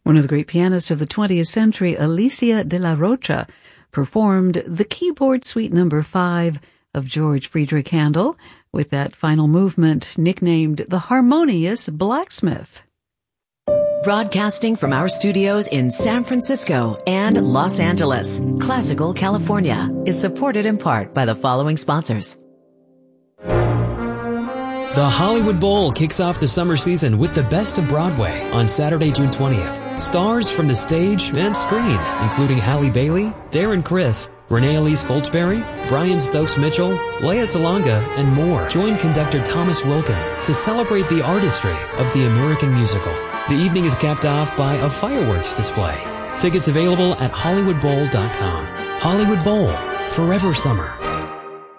One of the great pianists of the 20th century, Alicia de la Rocha, performed the Keyboard Suite No. 5 of George Friedrich Handel with that final movement nicknamed the Harmonious Blacksmith. Broadcasting from our studios in San Francisco and Los Angeles, Classical California is supported in part by the following sponsors. The Hollywood Bowl kicks off the summer season with the best of Broadway on Saturday, June 20th. Stars from the stage and screen, including Halle Bailey, Darren Criss, Renee Elise Goldsberry, Brian Stokes Mitchell, Lea Salonga, and more. Join conductor Thomas Wilkins to celebrate the artistry of the American musical. The evening is capped off by a fireworks display. Tickets available at HollywoodBowl.com. Hollywood Bowl, forever summer.